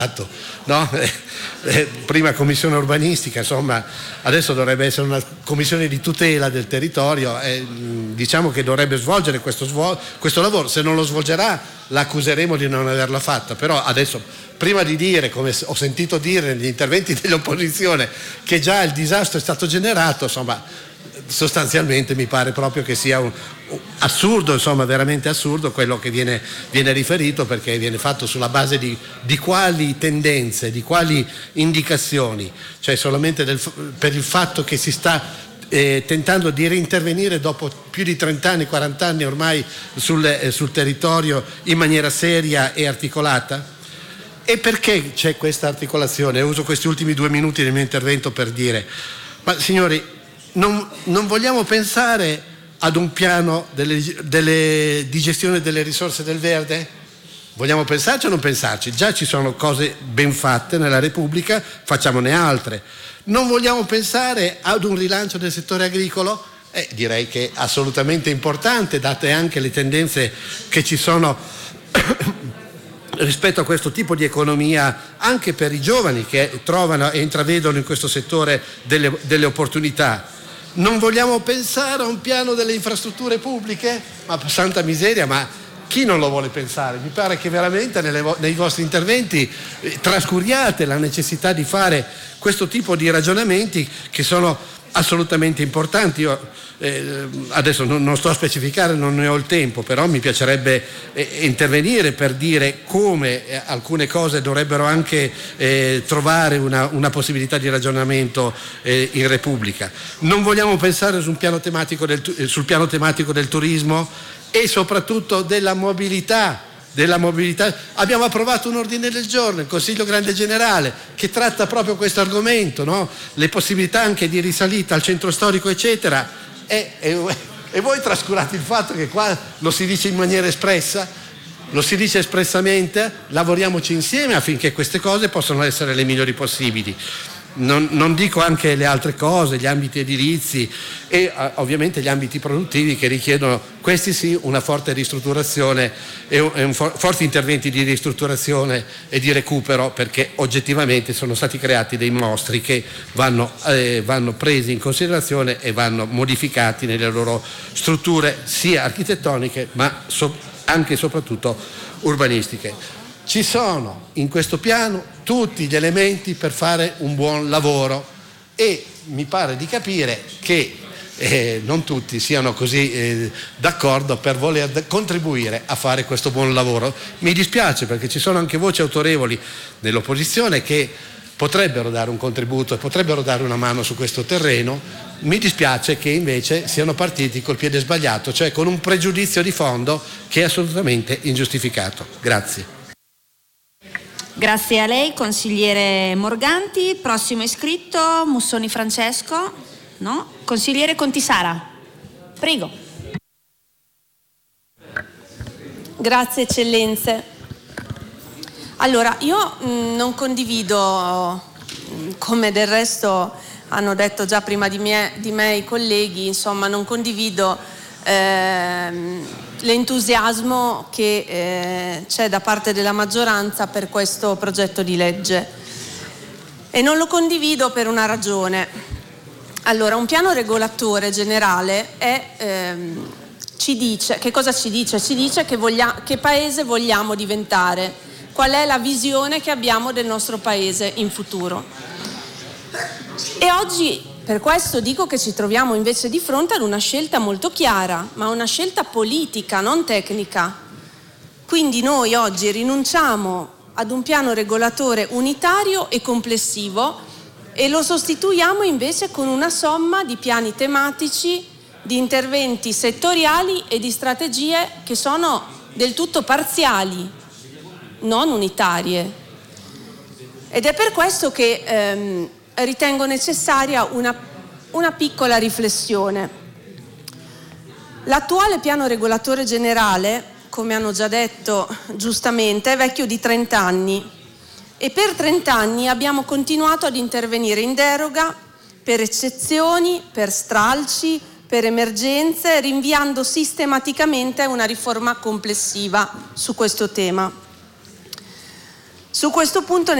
no? Prima commissione urbanistica, insomma, adesso dovrebbe essere una commissione di tutela del territorio, diciamo che dovrebbe svolgere questo lavoro. Se non lo svolgerà l'accuseremo di non averla fatta, però adesso, prima di dire, come ho sentito dire negli interventi dell'opposizione, che già il disastro è stato generato, insomma, sostanzialmente mi pare proprio che sia assurdo, insomma, veramente assurdo quello che viene riferito, perché viene fatto sulla base di quali tendenze, di quali indicazioni, cioè solamente per il fatto che si sta tentando di reintervenire dopo più di 30 anni, 40 anni ormai sul territorio in maniera seria e articolata? E perché c'è questa articolazione? Uso questi ultimi 2 minuti del mio intervento per dire, ma signori, non vogliamo pensare ad un piano di gestione delle risorse del verde? Vogliamo pensarci o non pensarci? Già ci sono cose ben fatte nella Repubblica, facciamone altre. Non vogliamo pensare ad un rilancio del settore agricolo? Direi che è assolutamente importante, date anche le tendenze che ci sono rispetto a questo tipo di economia, anche per i giovani che trovano e intravedono in questo settore delle opportunità. Non vogliamo pensare a un piano delle infrastrutture pubbliche? Ma santa miseria, ma chi non lo vuole pensare? Mi pare che veramente nei vostri interventi trascuriate la necessità di fare questo tipo di ragionamenti che sono assolutamente importanti. Io adesso non sto a specificare, non ne ho il tempo, però mi piacerebbe intervenire per dire come alcune cose dovrebbero anche trovare una possibilità di ragionamento in Repubblica. Non vogliamo pensare sul piano tematico del turismo e soprattutto della mobilità. Abbiamo approvato un ordine del giorno, il Consiglio Grande Generale, che tratta proprio questo argomento, no? Le possibilità anche di risalita al centro storico, eccetera. E voi trascurate il fatto che qua lo si dice in maniera espressa, lo si dice espressamente, lavoriamoci insieme affinché queste cose possano essere le migliori possibili. Non dico anche le altre cose, gli ambiti edilizi e ovviamente gli ambiti produttivi che richiedono, questi sì, una forte ristrutturazione e forti interventi di ristrutturazione e di recupero, perché oggettivamente sono stati creati dei mostri che vanno presi in considerazione e vanno modificati nelle loro strutture sia architettoniche ma anche e soprattutto urbanistiche. Ci sono in questo piano tutti gli elementi per fare un buon lavoro e mi pare di capire che non tutti siano così d'accordo per voler contribuire a fare questo buon lavoro. Mi dispiace, perché ci sono anche voci autorevoli nell'opposizione che potrebbero dare un contributo e potrebbero dare una mano su questo terreno. Mi dispiace che invece siano partiti col piede sbagliato, cioè con un pregiudizio di fondo che è assolutamente ingiustificato. Grazie. Grazie a lei, consigliere Morganti. Prossimo iscritto, Mussoni Francesco. No? Consigliere Contisara. Prego. Grazie eccellenze. Allora, io non condivido, come del resto hanno detto già prima di me i colleghi, insomma, non condivido l'entusiasmo che c'è da parte della maggioranza per questo progetto di legge, e non lo condivido per una ragione. Allora, un piano regolatore generale ci dice, che cosa ci dice? Ci dice che paese vogliamo diventare, qual è la visione che abbiamo del nostro paese in futuro. E oggi, per questo dico che ci troviamo invece di fronte ad una scelta molto chiara, ma una scelta politica, non tecnica. Quindi noi oggi rinunciamo ad un piano regolatore unitario e complessivo e lo sostituiamo invece con una somma di piani tematici, di interventi settoriali e di strategie che sono del tutto parziali, non unitarie. Ed è per questo che ritengo necessaria una piccola riflessione. L'attuale piano regolatore generale, come hanno già detto giustamente, è vecchio di 30 anni e per 30 anni abbiamo continuato ad intervenire in deroga, per eccezioni, per stralci, per emergenze, rinviando sistematicamente una riforma complessiva su questo tema. Su questo punto